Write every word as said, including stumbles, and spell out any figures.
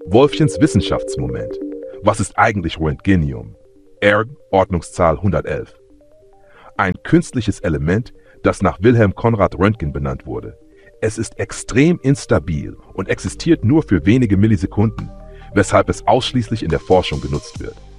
Wolffchens Wissenschaftsmoment. Was ist eigentlich Röntgenium? R, Ordnungszahl hundertelf. Ein künstliches Element, das nach Wilhelm Conrad Röntgen benannt wurde. Es ist extrem instabil und existiert nur für wenige Millisekunden, weshalb es ausschließlich in der Forschung genutzt wird.